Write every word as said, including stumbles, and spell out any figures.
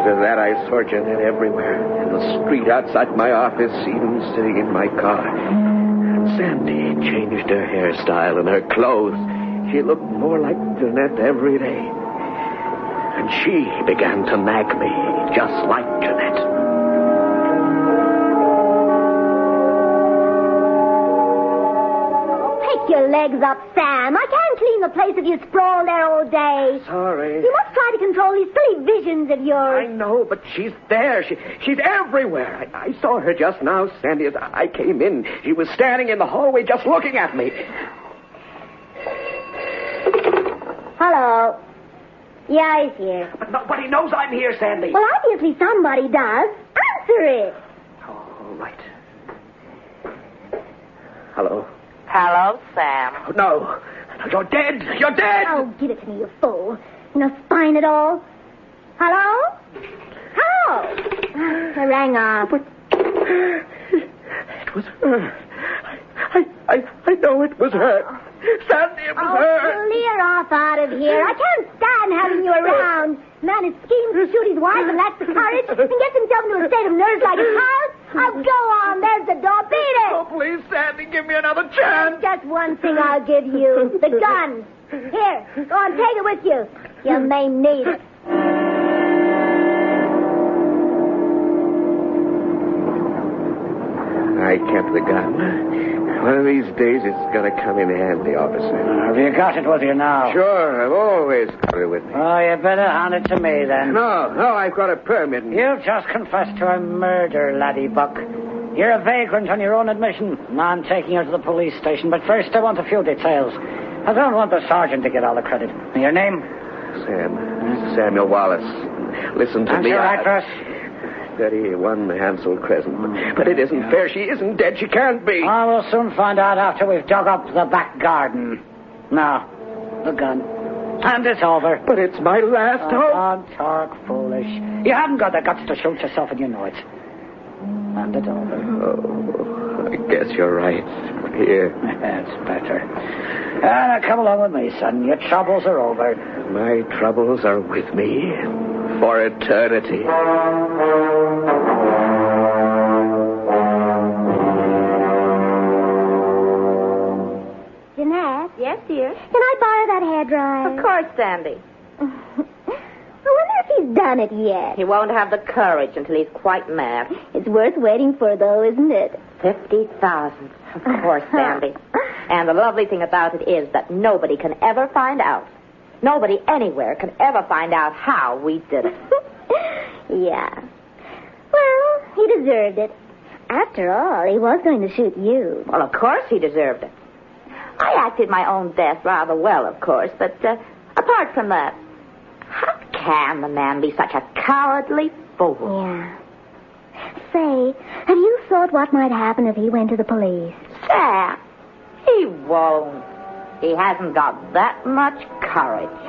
After that, I saw Jeanette everywhere. In the street outside my office, even sitting in my car. And Sandy changed her hairstyle and her clothes. She looked more like Jeanette every day. And she began to nag me, just like Jeanette. Your legs up, Sam. I can't clean the place if you sprawl there all day. Sorry. You must try to control these silly visions of yours. I know, but she's there. She, she's everywhere. I, I saw her just now, Sandy, as I came in. She was standing in the hallway just looking at me. Hello. Yeah, he's here. But nobody knows I'm here, Sandy. Well, obviously somebody does. Answer it. All right. Hello. Hello, Sam. Oh, no. You're dead. You're dead. Oh, give it to me, you fool. No spine at all. Hello? Hello? I rang off. But it was her. I, I, I, I know it was her. Sandy, it was oh, her. Clear off out of here. I can't stand having you around. Man who schemes to shoot his wife and lacks the courage and gets himself into a state of nerves like his house. Oh, go on. There's the door. Beat it. Oh, please, Sandy, give me another chance. Just one thing I'll give you. The gun. Here, go on, take it with you. You may need it. I kept the gun. One of these days it's going to come in handy, officer. Have you got it with you now? Sure, I've always got it with me. Oh, you better hand it to me, then. No, no, I've got a permit. You've just confessed to a murder, laddie Buck. You're a vagrant on your own admission. I'm taking you to the police station, but first I want a few details. I don't want the sergeant to get all the credit. Your name? Sam. Samuel Wallace. Listen to And me. your I- address? thirty-one Hansel Crescent. But it isn't fair. She isn't dead. She can't be. I will soon find out after we've dug up the back garden. Now, the gun. And it's over. But it's my last Oh, hope. don't talk foolish. You haven't got the guts to shoot yourself, and you know it. And it's over. Oh, I guess you're right. Here. That's better. Ah, now come along with me, son. Your troubles are over. My troubles are with me for eternity. Jeanette? Yes, dear? Can I borrow that hairdryer? Of course, Sandy. I wonder if he's done it yet. He won't have the courage until he's quite mad. It's worth waiting for, though, isn't it? Fifty thousand. Of course, Sandy. And the lovely thing about it is that nobody can ever find out. Nobody anywhere can ever find out how we did it. Yeah. Well, he deserved it. After all, he was going to shoot you. Well, of course he deserved it. I acted my own death rather well, of course, but uh, apart from that, how can the man be such a cowardly fool? Yeah. Say, have you thought what might happen if he went to the police? Sam, he won't. He hasn't got that much courage.